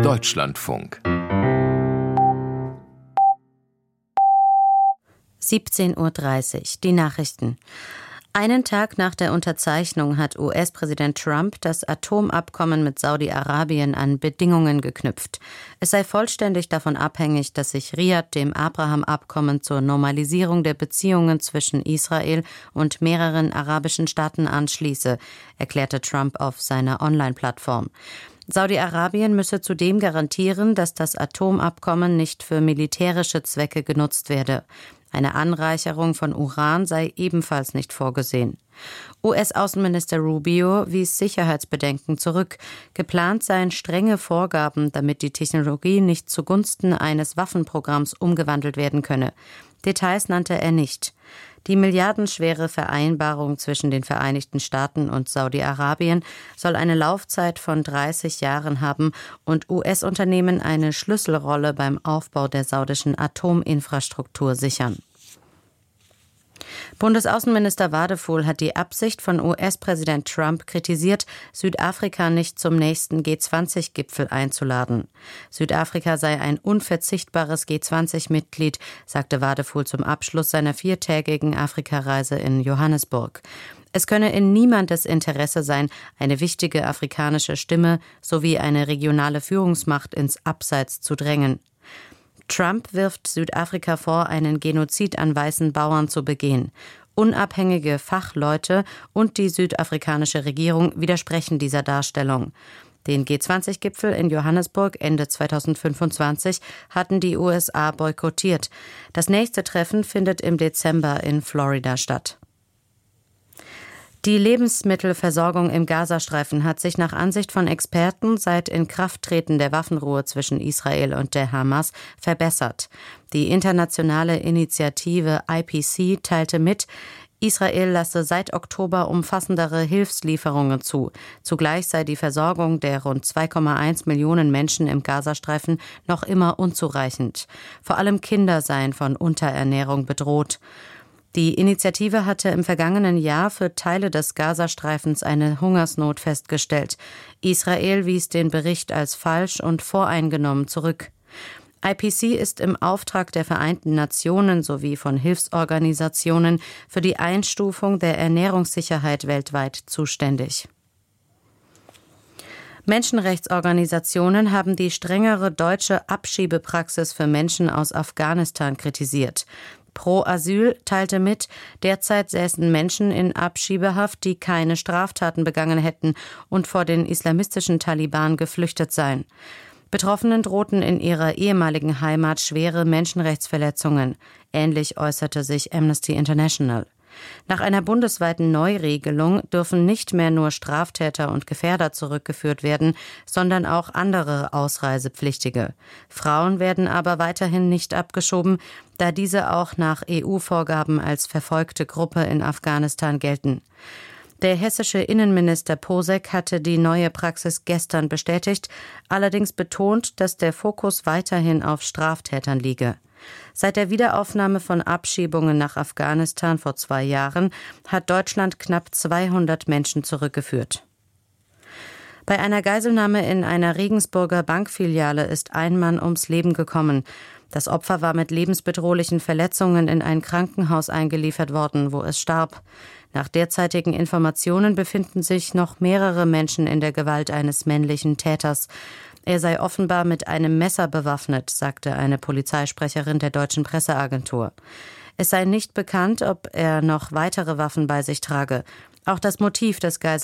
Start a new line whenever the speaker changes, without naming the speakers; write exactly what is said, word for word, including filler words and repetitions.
Deutschlandfunk.
siebzehn Uhr dreißig, die Nachrichten. Einen Tag nach der Unterzeichnung hat U S-Präsident Trump das Atomabkommen mit Saudi-Arabien an Bedingungen geknüpft. Es sei vollständig davon abhängig, dass sich Riad dem Abraham-Abkommen zur Normalisierung der Beziehungen zwischen Israel und mehreren arabischen Staaten anschließe, erklärte Trump auf seiner Online-Plattform. Saudi-Arabien müsse zudem garantieren, dass das Atomabkommen nicht für militärische Zwecke genutzt werde. Eine Anreicherung von Uran sei ebenfalls nicht vorgesehen. U S-Außenminister Rubio wies Sicherheitsbedenken zurück. Geplant seien strenge Vorgaben, damit die Technologie nicht zugunsten eines Waffenprogramms umgewandelt werden könne. Details nannte er nicht. Die milliardenschwere Vereinbarung zwischen den Vereinigten Staaten und Saudi-Arabien soll eine Laufzeit von dreißig Jahren haben und U S-Unternehmen eine Schlüsselrolle beim Aufbau der saudischen Atominfrastruktur sichern. Bundesaußenminister Wadefuhl hat die Absicht von U S-Präsident Trump kritisiert, Südafrika nicht zum nächsten G zwanzig Gipfel einzuladen. Südafrika sei ein unverzichtbares G zwanzig Mitglied, sagte Wadefuhl zum Abschluss seiner viertägigen Afrikareise in Johannesburg. Es könne in niemandes Interesse sein, eine wichtige afrikanische Stimme sowie eine regionale Führungsmacht ins Abseits zu drängen. Trump wirft Südafrika vor, einen Genozid an weißen Bauern zu begehen. Unabhängige Fachleute und die südafrikanische Regierung widersprechen dieser Darstellung. Den G zwanzig Gipfel in Johannesburg Ende zweitausendfünfundzwanzig hatten die U S A boykottiert. Das nächste Treffen findet im Dezember in Florida statt. Die Lebensmittelversorgung im Gazastreifen hat sich nach Ansicht von Experten seit Inkrafttreten der Waffenruhe zwischen Israel und der Hamas verbessert. Die internationale Initiative I P C teilte mit, Israel lasse seit Oktober umfassendere Hilfslieferungen zu. Zugleich sei die Versorgung der rund zwei Komma eins Millionen Menschen im Gazastreifen noch immer unzureichend. Vor allem Kinder seien von Unterernährung bedroht. Die Initiative hatte im vergangenen Jahr für Teile des Gazastreifens eine Hungersnot festgestellt. Israel wies den Bericht als falsch und voreingenommen zurück. I P C ist im Auftrag der Vereinten Nationen sowie von Hilfsorganisationen für die Einstufung der Ernährungssicherheit weltweit zuständig. Menschenrechtsorganisationen haben die strengere deutsche Abschiebepraxis für Menschen aus Afghanistan kritisiert. Pro Asyl teilte mit, derzeit säßen Menschen in Abschiebehaft, die keine Straftaten begangen hätten und vor den islamistischen Taliban geflüchtet seien. Betroffenen drohten in ihrer ehemaligen Heimat schwere Menschenrechtsverletzungen. Ähnlich äußerte sich Amnesty International. Nach einer bundesweiten Neuregelung dürfen nicht mehr nur Straftäter und Gefährder zurückgeführt werden, sondern auch andere Ausreisepflichtige. Frauen werden aber weiterhin nicht abgeschoben, da diese auch nach E U-Vorgaben als verfolgte Gruppe in Afghanistan gelten. Der hessische Innenminister Posek hatte die neue Praxis gestern bestätigt, allerdings betont, dass der Fokus weiterhin auf Straftätern liege. Seit der Wiederaufnahme von Abschiebungen nach Afghanistan vor zwei Jahren hat Deutschland knapp zweihundert Menschen zurückgeführt. Bei einer Geiselnahme in einer Regensburger Bankfiliale ist ein Mann ums Leben gekommen. Das Opfer war mit lebensbedrohlichen Verletzungen in ein Krankenhaus eingeliefert worden, wo es starb. Nach derzeitigen Informationen befinden sich noch mehrere Menschen in der Gewalt eines männlichen Täters. Er sei offenbar mit einem Messer bewaffnet, sagte eine Polizeisprecherin der deutschen Presseagentur. Es sei nicht bekannt, ob er noch weitere Waffen bei sich trage. Auch das Motiv des Geisel